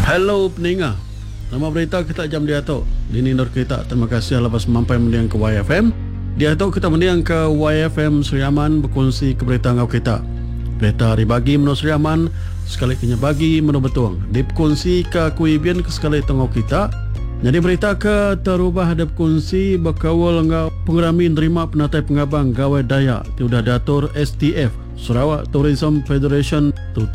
Hello pendengar. Nama berita kita jam dia tu. Dini Nur kita. Terima kasih lepas mampai mendiang ke YFM. Dia tu kita mendiang ke YFM Seri Aman berkongsi ke berita ngau kita. Berita hari bagi menurut Seri Aman, sekali kena bagi menurut betul. Dia berkongsi ke kuibian ke sekali tengok kita. Jadi berita ke terubah ada berkongsi berkawal ngau pengerami nerima penatai pengabang gawai Dayak. Sudah diatur STF Sarawak Tourism Federation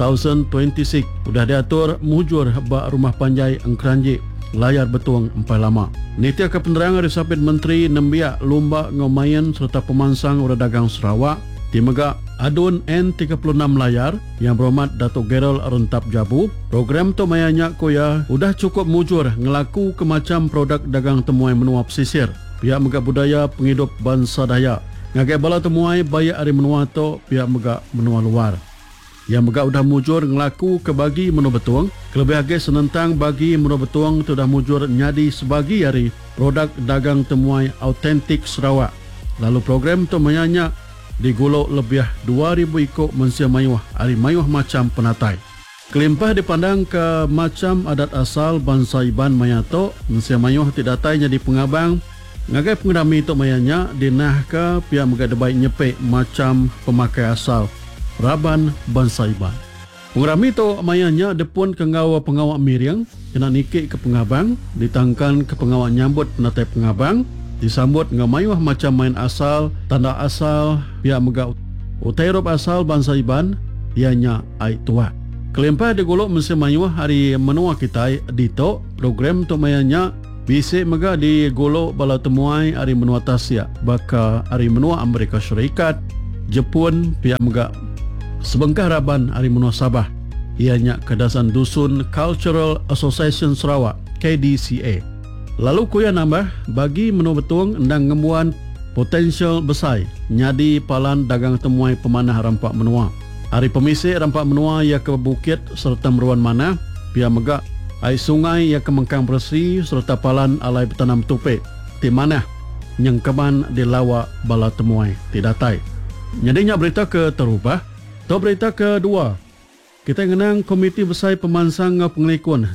2026 sudah diatur mujur bak rumah panjai Engkeranjik layar betuang empai lama. Nitia ke penerangan disapit Menteri Nembiak Lomba Ngomayan serta pemansang urang dagang Sarawak di megak adun N36 layar yang berhormat Datuk Gerald Runtap Jabu. Program tu mayanya koya udah cukup mujur ngelaku ke macam produk dagang temuai menua pesisir. Pihak megak budaya penghidup bangsa Dayak ngagai bala temuai bayak hari menua tu pihak megak menua luar. Yang megak udah mujur ngelaku ke bagi menua betuang. Kelebih lagi senentang bagi menua betuang tu dah mujur nyadi sebagi hari produk dagang temuai autentik Sarawak. Lalu program tu menyanyak digolok lebih 2,000 ikut mensia mayuh hari mayuh macam penatai. Kelimpah dipandang ke macam adat asal bangsa Iban Mayato mensia mayuh tidak datai jadi pengabang. Ngagai pengerami itu mayanya dinah ke pihak megak debai nyepek macam pemakai asal Raban bangsa Iban. Pengerami itu mayanya depun ke ngawak pengawak miriang kena nikik ke pengabang ditangkan ke pengawak nyambut penatai pengabang disambut ngamayuh macam main asal tanda asal pihak megak utairop asal bangsa Iban ianya ai tua. Kelimpah digolok mensia mayuh hari menua kita dito program tu mayanya bisik mega di golok bala temuai hari menua Tasya baka hari menua Amerika Syarikat Jepun pihak mega sebengkah Raban hari menua Sabah ianya kedasan dusun Cultural Association Sarawak KDCA. Lalu kuya nambah bagi menua betung endang ngembuan potensial besar nyadi palan dagang temuai pemanah rampak menua. Hari pemisik rampak menua ia ke bukit serta meruan mana pihak mega ai sungai yang kemengkang bersih serta palan alai bertanam tupik di mana yang keman di lawa bala temuai tidak tai. Nyadinya berita ke terubah. To berita kedua. Kita ngenang Komiti Besar Pemansang ngau pengelikun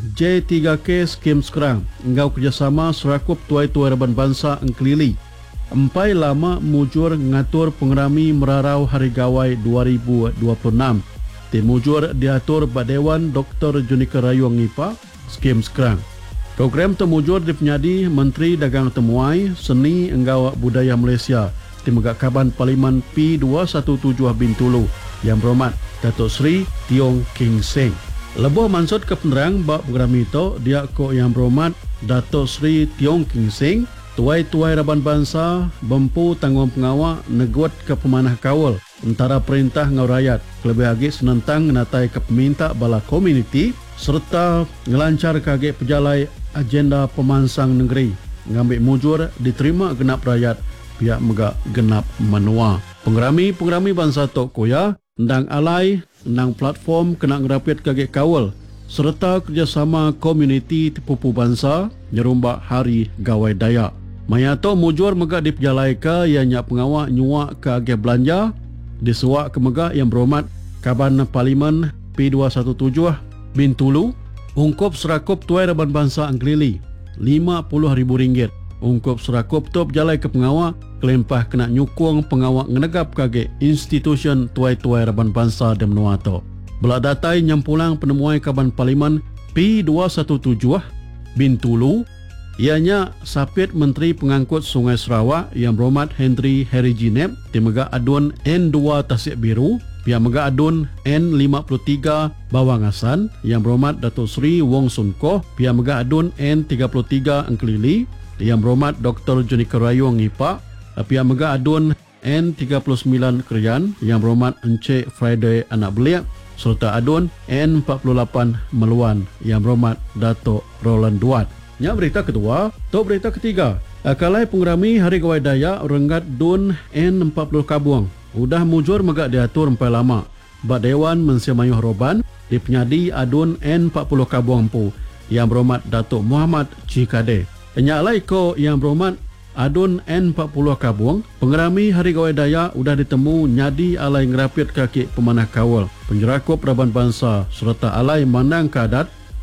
J3K Skim Sekerang ngau kerjasama serakup tuai-tuai Raban Bangsa Engkelili. Empai lama mujur ngatur pengerami merarau hari gawai 2026. Timujur diatur Pak Dewan Dr. Junika Rayuang Ngipa Skim Sekerang. Program temujur dipenyadi Menteri Dagang Temuai, Seni Enggawak Budaya Malaysia di Megak Kaban Parlimen P217 Bintulu yang berhormat Datuk Seri Tiong King Seng. Lebuh mansud ke penerang bak program itu dia ko yang berhormat Datuk Seri Tiong King Seng tuai-tuai Raban Bangsa bempu tanggung pengawak neguat ke pemanah kawal antara perintah ngau rakyat lebih lagi senentang natai ke peminta bala komuniti serta ngelancar kage pejalai agenda pemansang negeri ngambil mujur diterima genap rakyat pihak megak genap menua. Pengerami bangsa tok koya ndang alai ndang platform kena ngerapit kage kawal serta kerjasama komuniti tipupu bangsa nyerumbak hari gawai Dayak. Mayato mujur megak dipejalai ke ianya pengawak nyuak ke age belanja disuak ke megak yang berhormat Kaban Parlimen P217 Bintulu ungkup serakup tuai Raban Bangsa Engkelili RM50,000. Ungkup serakup tu berjalai ke pengawak kelempah kena nyukung pengawak ngenegap kage institusi tuai-tuai Raban Bangsa dan menua tu. Belak datai nyampulang penemuai Kaban Parlimen P217 Bintulu ianya sapit Menteri Pengangkut Sungai Sarawak yang berhormat Henry Jinep di megak adun N2 Tasik Biru pihak megak adun N53 Bawangasan yang berhormat Datuk Seri Wong Sun Koh pihak megak adun N33 Engkelili yang berhormat Dr. Junika Rayuang Ngipa pihak megak adun N39 Krian yang berhormat Encik Friday Anak Beliak serta adun N48 Meluan yang berhormat Datuk Roland Duat. Nya berita kedua, to berita ketiga. Akalai pengerami hari gawai Dayak renggat dun N40 Kabuang. Udah mujur megak diatur empai lama. Bak Dewan Mensia Mayuh Roban dipenyadi adun N40 Kabuang pu yang berhormat Datuk Muhammad Cikade. Nyalai ko yang berhormat adun N40 Kabuang, pengerami hari gawai Dayak udah ditemu nyadi alai ngerapit kaki pemanah kawal, penjerakup Raban Bangsa serta alai mandang kadat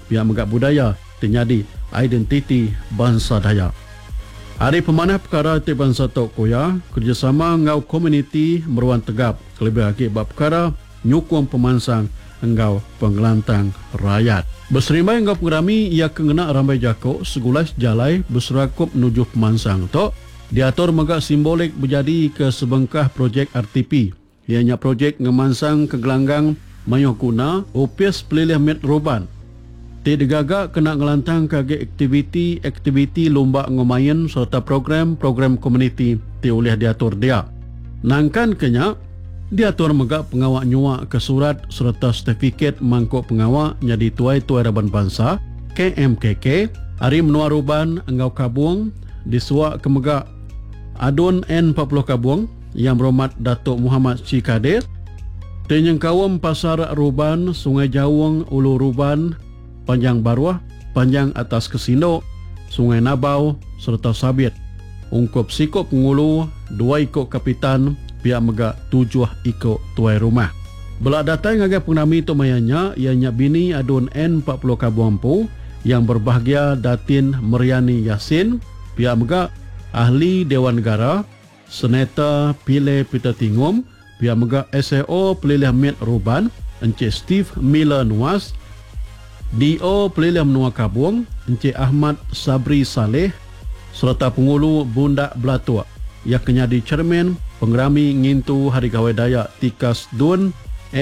pihak megak budaya ternyadi identiti bangsa Dayak. Hari pemanah perkara ti bangsa Tok Koya kerjasama ngau komuniti meruan tegap kelebih lagi bab perkara nyukung pemansang engau pengelantang rakyat. Berserimbai engau pengerami ia kengena rambai jako segulas jalai berserakup menuju pemansang Tok diatur megak simbolik berjadi ke sebengkah projek RTP. Ianya projek ngemansang ke gelanggang mayuh guna upis pelilih met roban. Ti digagak kena ngelantang kage aktiviti lomba ngomayan serta program komuniti ti oleh diatur dia. Nangkan kenya diatur megak pengawak nyuak ke surat serta sertifikat mangkuk pengawak jadi tuai-tuai Raban Bangsa KMKK hari menua ruban engau Kabuang disuak ke megak Adun N40 Kabuang yang berhormat Datuk Muhammad Cikadir. Tenyeng kawam pasar ruban Sungai Jawang Ulu Ruban Panjang Baruah, Panjang Atas Kesino, Sungai Nabau, serta Sabit. Ungkup sikop ngulu, 2 ikut kapitan, pihak megak 7 ikut tuai rumah. Belak datai ngagai pengnami itu mayanya, ianya bini Adun N40 Kabuampu, yang berbahagia Datin Meriani Yasin, pihak megak Ahli Dewan Negara, Seneta Pile Peter Tingum, pihak megak SAO Pelilih Met Ruban, Encik Steve Miller Nuas, DO Pelilih Menua Kabuang, Encik Ahmad Sabri Saleh, serta pengulu Bundak Belatua, yang kenyadi cermin pengerami ngintu Hari Gawai Dayak Tikas Dun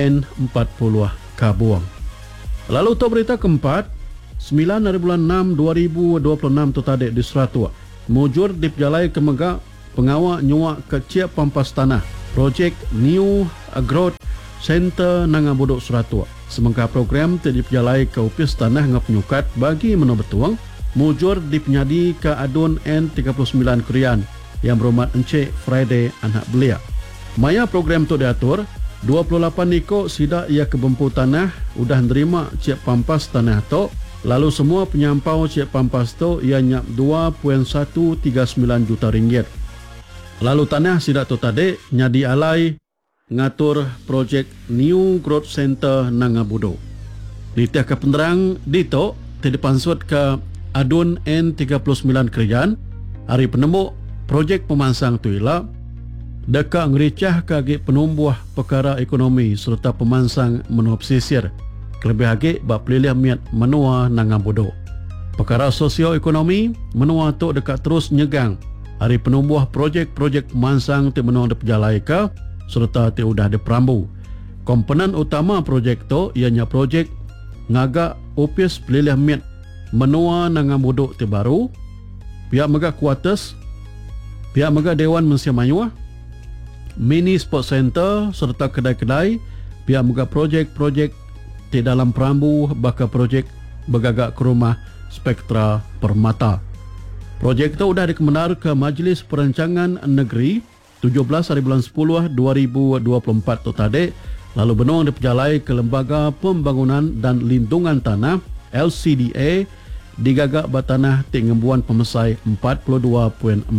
N40 Kabuang. Lalu untuk berita keempat, 9 hari bulan 6 2026 tu tadi di Seratua, mujur dipjalai ke megak pengawak nyuak kecil pampas tanah, projek New Growth Center Nangabuduk Seratua. Semangka program terdiperjalai ke upis tanah ngap nyukat bagi menobetuang mujur dipenyadi ke Adun N39 Kurian yang berhormat Encik Friday anak belia. Maya program tu diatur 28 ikut sidak ia kebempu tanah udah nerima cik pampas tanah tu, lalu semua penyampau cik pampas tu ia nyap 2.139 juta ringgit. Lalu tanah sidak tu tadi nyadi alai ngatur projek New Growth Center Nangabudo. Nitiah ke penerang dito terdipansut ke Adun N39 Krian hari penemu projek pemansang tu ialah dekat ngericah kage penumbuh perkara ekonomi serta pemansang menua pesisir kelebih lagi bab pelilih miat menua Nangabudo. Perkara sosioekonomi menua tu dekat terus nyegang hari penumbuh projek-projek pemansang tu menua diperjalai ke serta ti udah diperambu. Komponen utama projek tu ianya projek ngagak upis pelilih mit menua Nangabudo ti baru, pihak megak kuartus, pihak megak Dewan Manusia Mayuah, mini sport center serta kedai-kedai, pihak megak projek-projek ti dalam perambu baka projek bergagak ke rumah Spektra Permata. Projek tu udah dikemenar ke Majlis Perancangan Negeri 17 hari bulan 10 2024 tu tadi, lalu benung diperjalai ke Lembaga Pembangunan dan Lindungan Tanah LCDA digagak batanah tingembuan pemesai 42.42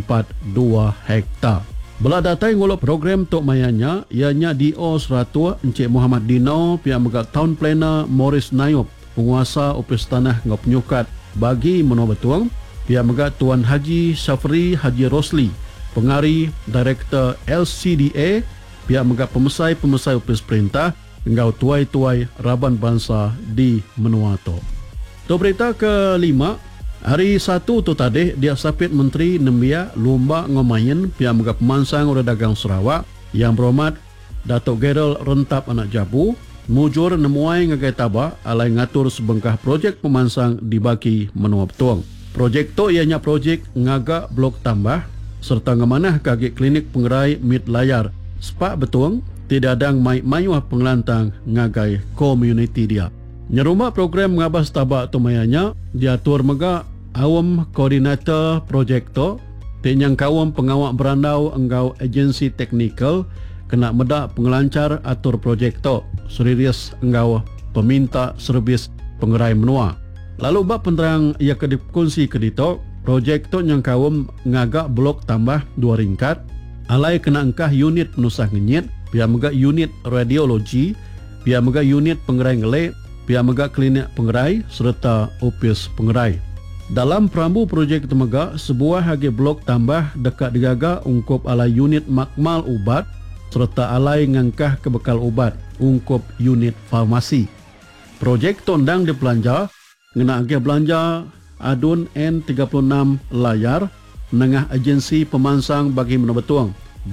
hektar. Belah datai ngolok program tok mayanya ianya DO Seratua Encik Muhammad Dino, pihak megak Town Planner Morris Nayub, penguasa upis tanah ngau penyukat bagi menua betuang, pihak megak Tuan Haji Syafri Haji Rosli, pengari Direktur LCDA, pihak megak pemesai upis perintah engau tuai-tuai Raban Bangsa di menua to. Tu berita kelima, hari 1 tu tadi dia sapit Menteri Nembia Lomba Ngomayan pihak megak pemansang Urang Dagang Sarawak yang berhormat Datuk Gerald Rentap Anak Jabu mujur nemuai ngagai tabak alai ngatur sebengkah projek pemansang dibagi menua betuang. Projek tu ianya projek ngagak blok tambah serta ngamanah kage klinik pengerai mit layar sepak betuang tidak adang mayuah pengelantang ngagai komuniti dia. Nyerumah program ngabas tabak tu mayanya diatur megak awam koordinator projek tu tenyang kawam pengawak berandau enggau agensi teknikal kena medak pengelancar atur projek tu serius enggau peminta servis pengerai menua. Lalu bab penerang ia kedikongsi kedito projek tu nyang kawam ngagak blok tambah 2 ringkat alai kena engkah unit penusah ngenyit, pihak megak unit radiologi, pihak megak unit pengerai ngelek, pihak megak klinik pengerai serta opis pengerai. Dalam perambu projek temegak, sebuah hagi blok tambah dekat digaga ungkup alai unit makmal ubat serta alai ngangkah kebekal ubat ungkup unit farmasi. Projek tondang dipelanja ngena agi belanja adun N36 layar nengah agensi pemansang bagi menabetuang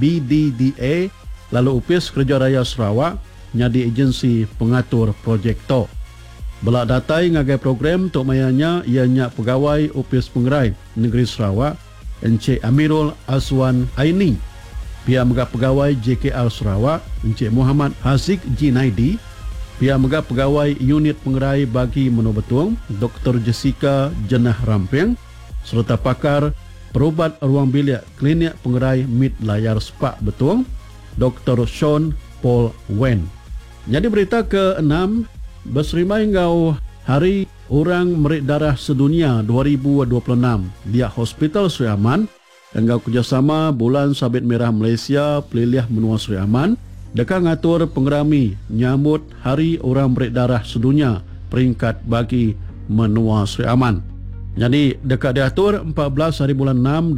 BDDA lalu upis Kerja Raya Sarawak nyadi agensi pengatur projek to. Belak datai ngagai program tok mayanya ianya pegawai Opis Pengerai Negeri Sarawak Encik Amirul Aswan Aini, pihak megak pegawai JKR Sarawak Encik Muhammad Haziq Jinaidi, pihak megak pegawai Unit Pengerai bagi Menobetuang Dr. Jessica Jenah Ramping serta pakar perubat ruang bilik Klinik Pengerai Mid Layar Sepak Betuang Dr. Sean Paul Wen. Jadi berita ke-6, berserimai ngau Hari Orang Merik Darah Sedunia 2026 di Hospital Sri Aman engau kerjasama Bulan Sabit Merah Malaysia Peliliah Menua Sri Aman dekat ngatur pengerami nyambut Hari Orang Merik Darah Sedunia peringkat bagi Menua Sri Aman. Jadi dekat diatur 14 hari bulan 6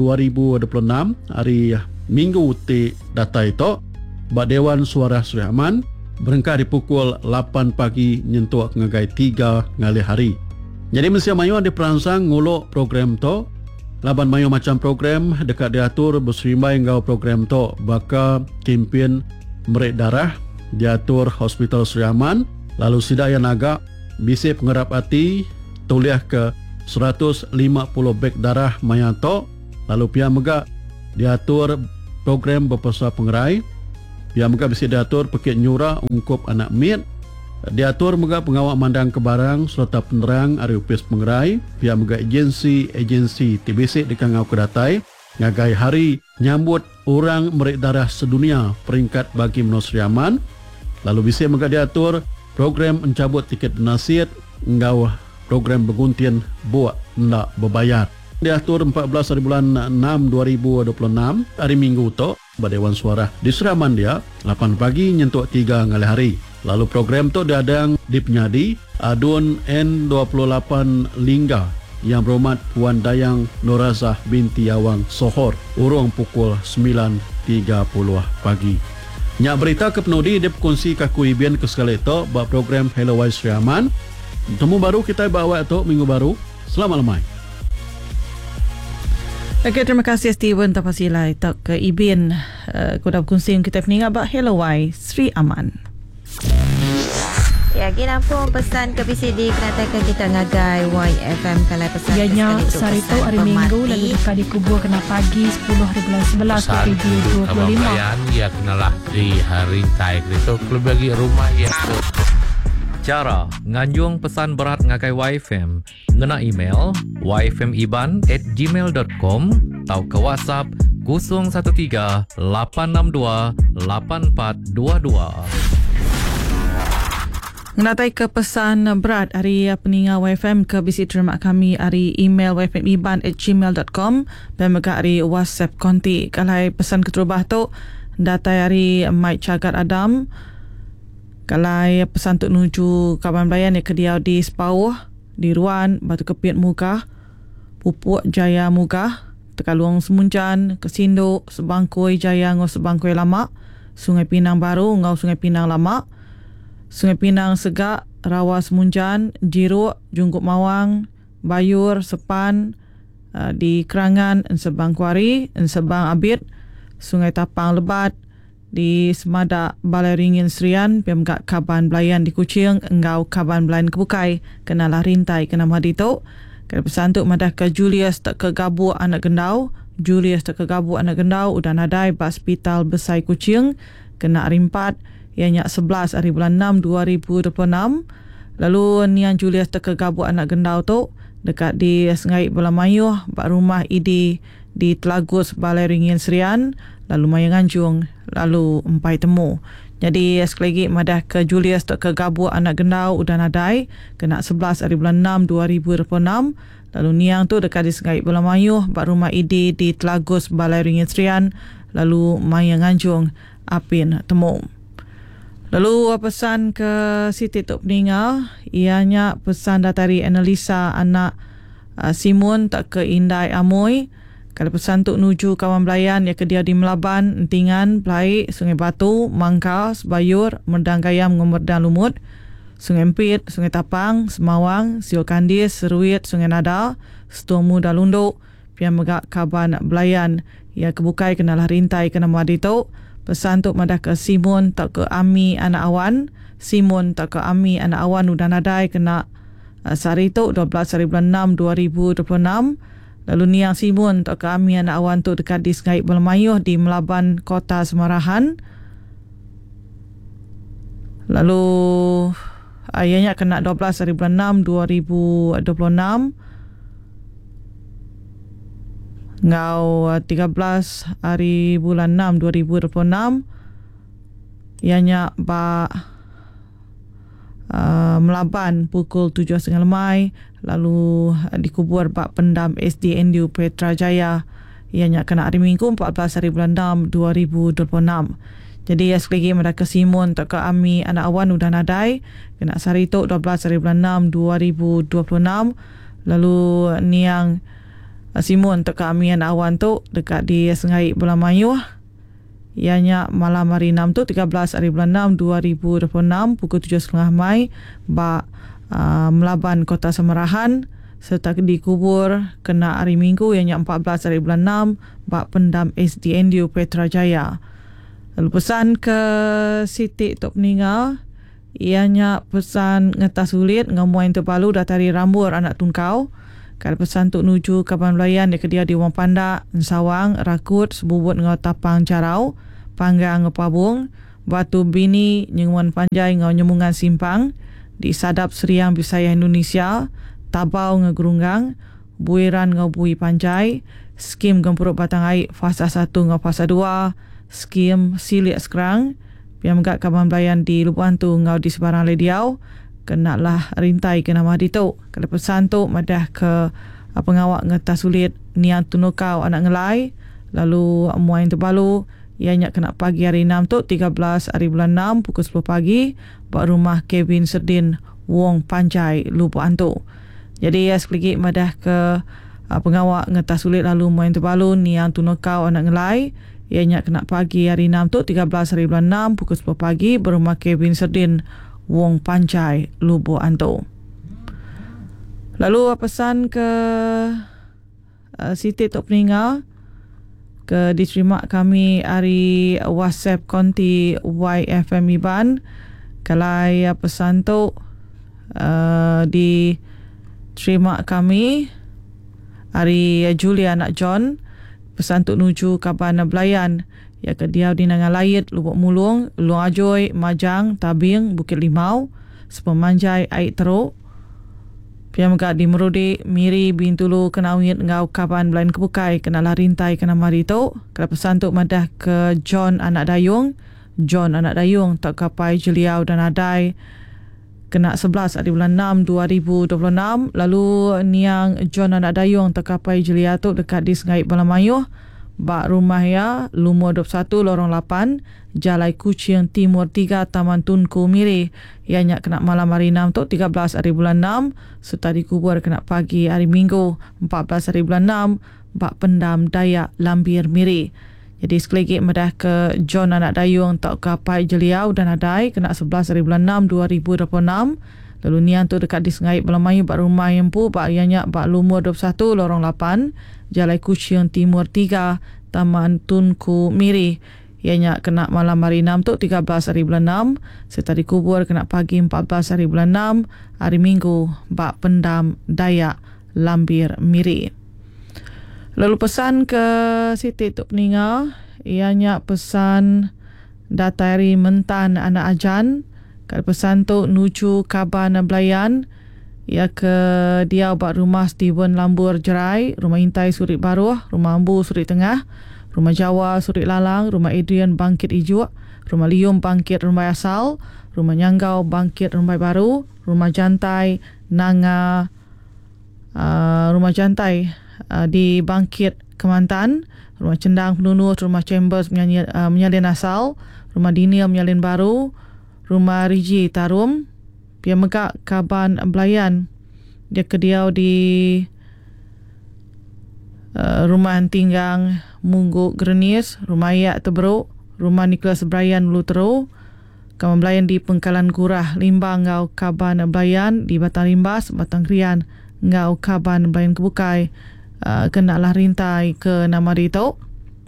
2026 hari Minggu ti datai to Bak Dewan Suara Sri Aman berengkah di pukul 8 pagi nyentuh ngagai 3 ngali hari. Jadi Malaysia Mayu diperansang nguluk program to. Laban mayu macam program dekat diatur berserimbai ngau program to baka kempen merik darah diatur Hospital Sri Aman lalu sidaya naga bisi pengerap hati tuliah ke 150 beg darah mayanto lalu pihak megak diatur program berpesal pengerai. Pihak megak bisi diatur pekit nyurah ungkup anak mit. Diatur megak pengawak mandang kebarang serta penerang ari upis pengerai. Pihak megak agensi TBC dekat ngau kedatai ngagai hari nyambut Orang Merik Darah Sedunia peringkat bagi Menua Sri Aman. Lalu bisi megak diatur program mencabut tiket nasihat ngau program berguntian buat ndak berbayar. Diatur 14 hari bulan 6 2026 hari Minggu to Dewan Suara di Sri Aman dia 8 pagi nyentuh 3 ngali hari. Lalu program tu diadang di penyadi adun N28 Lingga yang berhormat Puan Dayang Norazah binti Awang Sohor urung pukul 9.30 pagi. Nyak berita ke penudi dia berkongsi kaku ibian ke sekali itu bak program Hello Wise Sri Aman. Temu baru kita bawa itu minggu baru. Selamat lemai. Okay, terima kasih Steven Tapasilai tak ke Ibin kuda berkongsi kita peningat bak Hello Wai Sri Aman. Ya, kita pun pesan ke PCD kenatakan kita ngagai YFM kalau pesan ianya sari tu hari Minggu lalu dekat dikubur kena pagi 10 hari bulan 11 ke 25. Ya kenalah di hari tai itu kalau bagi rumah ya. Cara nganjung pesan berat ngagai YFM ngena email yfmiban@gmail.com atau ke WhatsApp 013 862 8422. Ngenatai ke pesan berat hari peningat YFM ke bisi terima kami hari email yfmiban@gmail.com dan juga hari WhatsApp konti. Kalau pesan keterubah tu datai hari Mike Cagat Adam. Kalau pesan tu nuju kawan belayan ke dia di Sepauh, di Ruan, Batu Kepit Mugah, Pupuk Jaya Mugah, Tekaluang Semuncan, Kesinduk, Sebangkoi Jaya ngau Sebangkoi Lama, Sungai Pinang Baru ngau Sungai Pinang Lama, Sungai Pinang Segak, Rawa Semuncan, Jiruk, Jungkup Mawang, Bayur, Sepan, di Kerangan, Ensebang Kuari, Ensebang Abid, Sungai Tapang Lebat, di Semadak Balai Ringin Serian, Pemgak Kaban Belayan di Kuching, Engau Kaban Belayan Kebukai, kenalah rintai kena Madito. Kena pesan tu madah ke Julius tak ke Gabu Anak Gendau, Julius tak ke Gabu Anak Gendau, udah nadai Hospital Besai Kuching, kena rimpat, ianya 11 hari bulan 6 2026. Lalu nian Julius tak ke Gabu Anak Gendau tu, dekat di Sengai Bola Mayuh, bak rumah ID di Telagus Balai Ringin Serian, lalu Maya Nganjung, lalu Empai Temu. Jadi sekali lagi madah ke Julius tak ke Gabu Anak Gendau udah nadai kena 11 hari bulan 6 2026. Lalu niang tu dekat di Sengai Bola Mayuh, bak rumah ID di Telagus Balai Ringin Serian, lalu Maya Nganjung Apin Temu. Lalu pesan ke Siti Tok Peninga, ianya pesan dari Annalisa anak Simon tak ke Indai Amoy. Kalau pesan tu nuju kawan belayan ya ke dia di Melaban, Entingan, Belai, Sungai Batu, Mangkau, Sebayur, Merdang Gayam, Merdang Lumut, Sungai Empit, Sungai Tapang, Semawang, Siul Kandis, Seruit, Sungai Nada, Setua Muda Lunduk, Pian Megak Kaban Belayan ya kebukai kenalah rintai kena madi tu. Pesan tu madah ke Simon tak ke Ami anak awan, Simon tak ke Ami anak awan udah nadai kena sehari tu 12 hari bulan 6 2026. Lalu niang Simon tak ke Ami anak awan tu dekat di Sungai Belmayuh di Melaban Kota Semarahan. Lalu ayahnya kena 12 hari bulan 6 2026. Ngau 13 hari bulan 6 2026. Ianya ba Melaban pukul 7.30 lemai. Lalu dikubur bak pendam SDNU Petrajaya. Ianya kena hari Minggu 14 hari bulan 6 2026. Jadi sekali lagi mereka Simon tak ke Ami anak awan udah nadai kena sehari tu 12 hari bulan 6 2026. Lalu niang Simon tak ke Ami anak awan tu dekat di Sungai Belmayuh. Ianya malam hari 6 tu 13 hari bulan 6 2026 pukul 7.30 Mai bak Melaban Kota Semarahan serta dikubur kena hari Minggu ianya 14 hari bulan 6 bak pendam SDNU Petrajaya. Lalu pesan ke Siti Tok Peninga, ianya pesan ngetas sulit ngamuan terpalu datari Rambur anak Tungkau. Kalau pesan tu nuju Kaban Belayan dia ke dia di Wang Pandak, Sawang, Rakut, Sebubut ngau Tapang Carau, Panggang ngau Pabung, Batu Bini, Nyunguan Panjai ngau Nyemungan Simpang, di Sadap Seriang Bisaya Indonesia, Tabau ngau Gerunggang, Buiran ngau Bui Panjai, Skim Gempuruk Batang Air Fasa 1 ngau Fasa 2, Skim Silik Sekerang, Pian Megak Kaban Belayan di Lubuan tu ngau di Sebarang Lediau, kena lah rintai kena madi tu. Kalau pesan tu madah ke pengawak ngetas sulit niang tunukau anak ngelai. Lalu muain terbalu ianya kena pagi hari 6 tu 13 hari bulan 6 pukul 10 pagi buat rumah Kevin Serdin Wong Panjai Lubuan tu. Jadi sekali lagi madah ke pengawak ngetas sulit lalu muain terbalu niang tunukau anak ngelai. Ianya kena pagi hari 6 tu 13 hari bulan 6 pukul 10 pagi berumah Kevin Serdin Wong Panjai Lubu Anto. Lalu pesan ke Siti Tok Peninga ke diterima kami hari WhatsApp konti YFM Iban. Kalau pesan tu diterima kami hari Julia anak John. Pesan tu nuju Kaban Belayan ya ke dia di Nangan Layit, Lubuk Mulung, Luang Ajoy, Majang, Tabing, Bukit Limau, Sepemanjai, Aik Teruk, Pian Megak di Merudi, Miri, Bintulu, Kenawit, Ngau Kaban Belayan Kebukai, kena lah rintai, kena mari tu. Kalau pesan tu madah ke John anak Dayung, John anak Dayung tak kapai Jeliau dan Adai, kena 11 hari bulan 6 2026. Lalu niang John anak Dayung tak kapai Jeliau tu dekat di Sungai Belmayuh. Bak rumah ya Lumur 21 Lorong 8 Jalai Kuching Timur 3 Taman Tunku Miri. Ianya kena malam hari 6 tu 13 hari bulan 6 serta dikubur kena pagi hari Minggu 14 hari bulan 6 bak pendam Dayak Lambir Miri. Jadi sekali lagi madah ke John anak Dayung tak kapai Jeliau dan Adai kena 11 hari bulan 6 2026. Lalu nian tu dekat di Sungai Belmayuh bak rumah Yempu bak ianya bak Lumur 21 Lorong 8 Jalai Kuching Timur 3 Taman Tunku Miri. Ianya kena malam hari 6 tu 13 hari bulan 6 serta dikubur kena pagi 14 hari bulan 6 hari Minggu bak pendam Dayak Lambir Miri. Lalu pesan ke Siti Tok Peninga, ianya pesan datari Mentan anak Ajan. Kalau pesan tu nuju Kaban Belayan ia ke dia buat rumah Steven Lambur Jerai, rumah Intai Surit Baruh, rumah Ambu Surit Tengah, rumah Jawa Surit Lalang, rumah Adrian Bangkit Ijuk, rumah Lium Bangkit Rumbai Asal, rumah Nyanggau Bangkit Rumbai Baru, rumah Jantai Nanga rumah Jantai di Bangkit Kemantan, rumah Cendang Penunus, rumah Chambers Menyalin Asal, rumah Dinia Menyalin Baru, Rumah Riji Tarum, Pia Megak Kaban Belayan. Dia kediau di Rumah Tinggang Mungguk Grenis, Rumah Ayak Teberuk, Rumah Nicholas Brian Lutero, Kaban Belayan di Pengkalan Gurah, Limbang Ngau Kaban Belayan di Batang Limbas, Batang Krian Ngau Kaban Belayan Kebukai. Kenalah rintai ke nama Rito.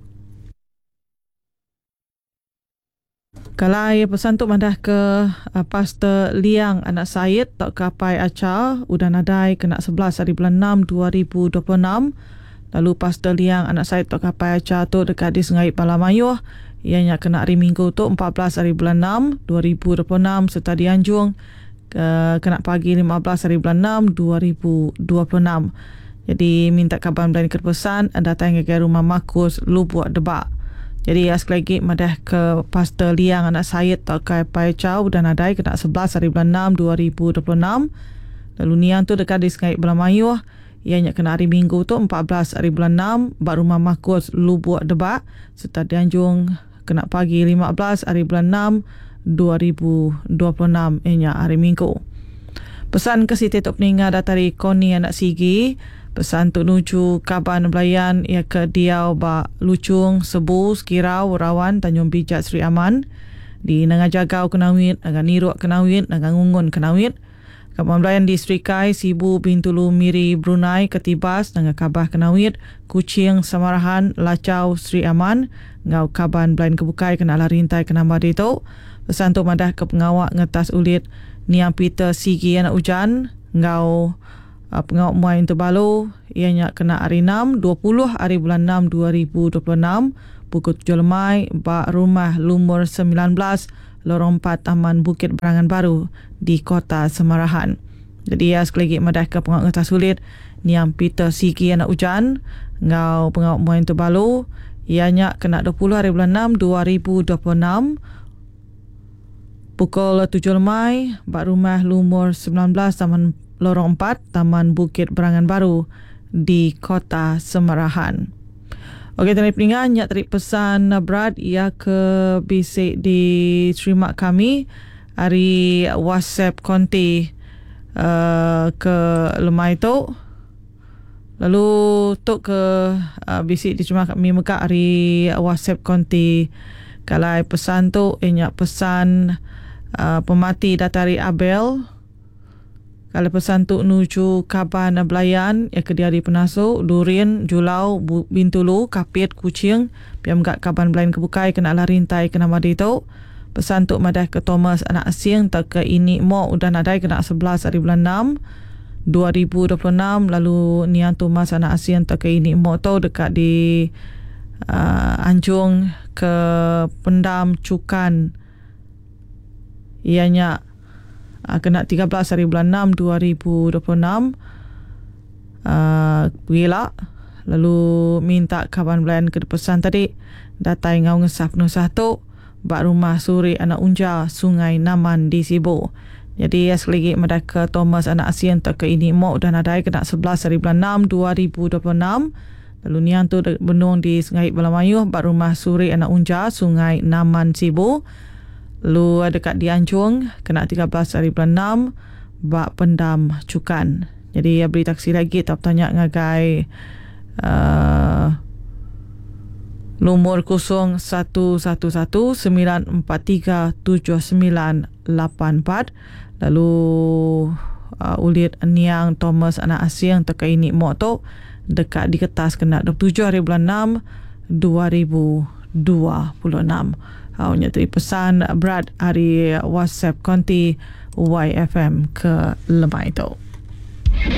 Kalai pesan tu mandah ke Pastor Liang Anak Syed tak kapai acar udah nadai kena 11 hari bulan 6 2026. Lalu Pastor Liang Anak Syed tak kapai acar tu dekat di Sengait Palamayuh. Ianya kena hari Minggu tu 14 hari bulan 6 2026 serta di Anjung kena pagi 15 hari bulan 6 2026. Jadi minta kaban Belayan Kerpesan datang ke rumah Markus Lubuk Debak. Jadi sekali lagi madah ke Pastor Liang Anak Syed tak kapai cau dan adai kena 11 hari bulan 6 2026. Lalu niang tu dekat di Sengait Belamayuh. Ianya kena hari Minggu tu 14 hari bulan 6 bak rumah Markus Lubuk Debak serta di Anjung kena pagi 15 hari bulan 6 2026 ianya hari Minggu. Pesan ke Siti Tok Peninga datari Koni Anak Sigi. Pesan tu nuju Kaban Belayan ia ke Diau Ba Lucung Sebu Sekirau Rawan Tanjung Bijak Seri Aman di Nangajagau Kenawit dengan Niruk Kenawit dengan Ngungun Kenawit. Kaban Belayan di Serikai Sibu Bintulu Miri Brunei Ketibas dengan Kabah Kenawit Kuching Samarahan Lacau Seri Aman ngau Kaban Belayan Kebukai kena rintai kena madito. Pesan tu madah ke pengawak ngetas ulit Niang Peter Sigi Anak Ujan ngau pengawak Muai Terbalo ianya kena hari 6 20 hari bulan 6 2026 pukul 7 lemai bak rumah Lumur 19 Lorong 4 Taman Bukit Berangan Baru di Kota Semarahan. Jadi sekali lagi madah ke pengawak ngetas sulit Niang Peter Sigi Anak Ujan ngau pengawak Muai Terbalo ianya kena 20 hari bulan 6 2026 pukul 7 lemai bak rumah Lumur 19 Taman Lorong 4 Taman Bukit Berangan Baru di Kota Semarahan. Okey, tuan peningat nyak tarik pesan Brad ia ke bisik di terima kami hari WhatsApp konti ke lemai tu. Lalu tok ke bisik di terima kami muka hari WhatsApp konti kalau pesan tu nyak pesan pemati datari Abel. Kalau pesan tu nuju Kaban Belayan ya ke dia di Penasu, Durin, Julau, Bintulu, Kapit, Kuching, piam gak Kaban Belayan Kebukai kena rintai kena madito. Pesan tu madah ke Thomas Anak Asing tak ke ini mo udah nadai kena 11 hari bulan 6 2026. Lalu nian Thomas Anak Asing tak ke ini mo tu dekat di Anjung ke Pendam Cukan ianya kena 13 hari bulan 6 2026 gila. Lalu minta Kaban Belayan ke pesan tadi datai ngau ngesah penuh satu bak rumah Suri Anak Unja Sungai Naman di Sibu. Jadi sekali lagi madah ke Thomas Anak Asing tak ke ini mo dan adai kena 11 hari bulan 6 2026. Lalu nian tu benung di Sengait Belamayuh bak rumah Suri Anak Unja Sungai Naman Sibu. Lu dekat di Anjung kena 13 hari bulan 6 bak Pendam Cukan. Jadi beri taksi lagi tak tanya ngagai Lumur 0111-943-7984. Lalu ulit Niang Thomas Anak Asing teka ini moto dekat di Kertas kena 27 hari bulan 6 2026. Hanya teri pesan Brad hari WhatsApp konti YFM ke lemah itu.